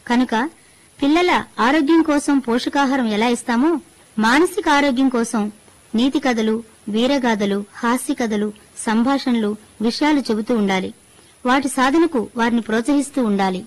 కనుక పిల్లల ఆరోగ్యం కోసం పోషకాహారం ఎలా ఇస్తామో మానసిక ఆరోగ్యం కోసం నీతి కథలు, వీరగాథలు, హాస్య కథలు, సంభాషణలు, విషయాలు చెబుతూ ఉండాలి. వాటి సాధనకు వారిని ప్రోత్సహిస్తూ ఉండాలి.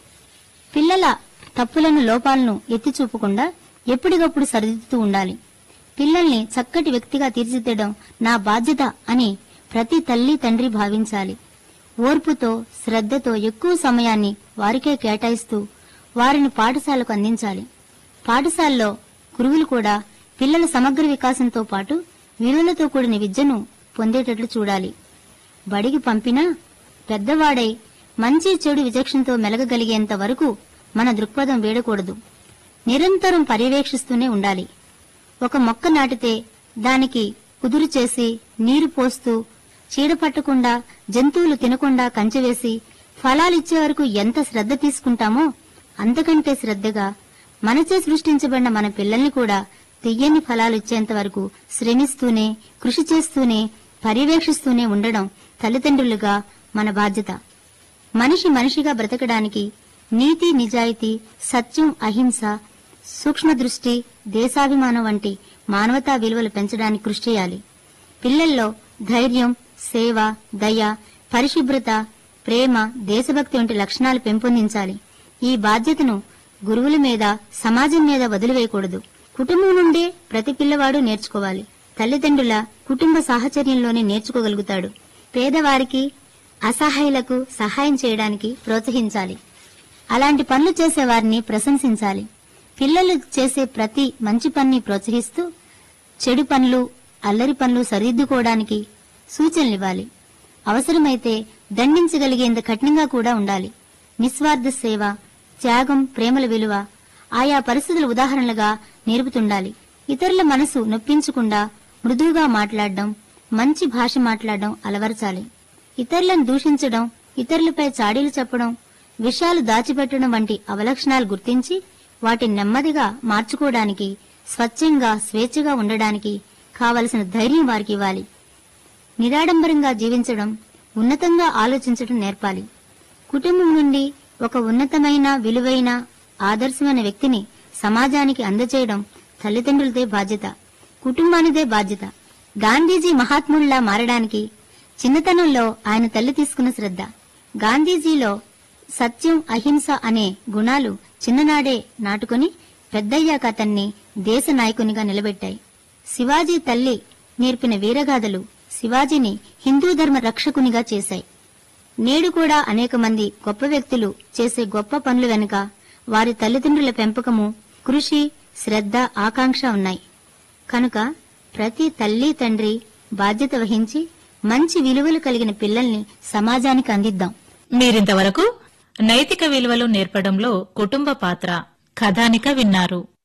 పిల్లల తప్పులను, లోపాలను ఎత్తి చూపకుండా ఎప్పటికప్పుడు సరిదిద్దుతూ ఉండాలి. పిల్లల్ని చక్కటి వ్యక్తిగా తీర్చిదిద్దడం నా బాధ్యత అని ప్రతి తల్లి, తండ్రి భావించాలి. ఓర్పుతో, శ్రద్ధతో ఎక్కువ సమయాన్ని వారికే కేటాయిస్తూ వారిని పాఠశాలకు అందించాలి. పాఠశాలలో గురువులు కూడా పిల్లల సమగ్ర వికాసంతో పాటు విలువలతో కూడిన విద్యను పొందేటట్లు చూడాలి. బడికి పంపినా పెద్దవాడై మంచి చెడు విచక్షణతో మెలగగలిగేంత వరకు మన దృక్పథం వీడకూడదు. నిరంతరం పర్యవేక్షిస్తూనే ఉండాలి. ఒక మొక్క నాటితే దానికి కుదురు చేసి నీరు పోస్తూ చీడ పట్టకుండా, జంతువులు తినకుండా కంచెవేసి ఫలాలిచ్చే వరకు ఎంత శ్రద్ధ తీసుకుంటామో అంతకంటే శ్రద్ధగా మనచే సృష్టించబడిన మన పిల్లల్ని కూడా తియ్యని ఫలాలిచ్చేంత వరకు శ్రమిస్తూనే, కృషి చేస్తూనే, పర్యవేక్షిస్తూనే ఉండడం తల్లిదండ్రులుగా మన బాధ్యత. మనిషి మనిషిగా బ్రతకడానికి నీతి, నిజాయితీ, సత్యం, అహింస, సూక్ష్మ దృష్టి, దేశాభిమానం వంటి మానవతా విలువలు పెంచడానికి కృషి చేయాలి. పిల్లల్లో ధైర్యం, సేవ, దయ, పరిశుభ్రత, ప్రేమ, దేశభక్తి వంటి లక్షణాలు పెంపొందించాలి. ఈ బాధ్యతను గురువుల మీద, సమాజం మీద వదిలివేయకూడదు. కుటుంబం నుండే ప్రతి పిల్లవాడు నేర్చుకోవాలి. తల్లిదండ్రుల కుటుంబ సాహచర్యంలోనే నేర్చుకోగలుగుతాడు. పేదవారికి, అసహాయులకు సహాయం చేయడానికి ప్రోత్సహించాలి. అలాంటి పనులు చేసేవారిని ప్రశంసించాలి. పిల్లలు చేసే ప్రతి మంచి పనిని ప్రోత్సహిస్తూ చెడు పనులు, అల్లరి పనులు సరిదిద్దుకోవడానికి సూచనలివ్వాలి. అవసరమైతే దండించగలిగేంత కఠినంగా కూడా ఉండాలి. నిస్వార్థ సేవ, త్యాగం, ప్రేమల విలువ ఆయా పరిస్థితుల ఉదాహరణలుగా నేర్పుతుండాలి. ఇతరుల మనసు నొప్పించకుండా మృదువుగా మాట్లాడడం, మంచి భాష మాట్లాడడం అలవరచాలి. ఇతరులను దూషించడం, ఇతరులపై చాడీలు చెప్పడం, విషయాలు దాచిపెట్టడం వంటి అవలక్షణాలు గుర్తించి వాటిని నెమ్మదిగా మార్చుకోవడానికి, స్వచ్ఛంగా, స్వేచ్ఛగా ఉండడానికి కావలసిన ధైర్యం వారికి ఇవ్వాలి. నిరాడంబరంగా జీవించడం, ఉన్నతంగా ఆలోచించడం నేర్పాలి. కుటుంబం నుండి ఒక ఉన్నతమైన, విలువైన, ఆదర్శమైన వ్యక్తిని సమాజానికి అందజేయడం తల్లిదండ్రులదే బాధ్యత, కుటుంబానిదే బాధ్యత. గాంధీజీ మహాత్ముల్లా మారడానికి చిన్నతనంలో ఆయన తల్లి తీసుకున్న శ్రద్ధ, గాంధీజీలో సత్యం, అహింస అనే గుణాలు చిన్ననాడే నాటుకుని పెద్దయ్యాక అతన్ని దేశ నాయకునిగా నిలబెట్టాయి. శివాజీ తల్లి నేర్పిన వీరగాథలు శివాజీని హిందూ ధర్మ రక్షకునిగా చేశాయి. నేడు కూడా అనేక మంది గొప్ప వ్యక్తులు చేసే గొప్ప పనుల వెనుక వారి తల్లిదండ్రుల పెంపకము, కృషి, శ్రద్ధ, ఆకాంక్ష ఉన్నాయి. కనుక ప్రతి తల్లి, తండ్రి బాధ్యత వహించి మంచి విలువలు కలిగిన పిల్లల్ని సమాజానికి అందిద్దాం. మీరింతవరకు నైతిక విలువలు నేర్పడంలో కుటుంబ పాత్ర కథానిక విన్నారు.